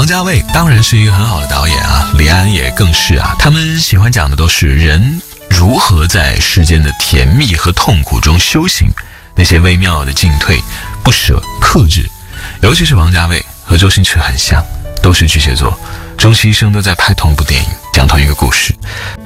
王家卫当然是一个很好的导演啊，李安也更是啊，他们喜欢讲的都是人如何在世间的甜蜜和痛苦中修行，那些微妙的进退、不舍、克制。尤其是王家卫和周星驰很像，都是巨蟹座，终其一生都在拍同一部电影，讲同一个故事。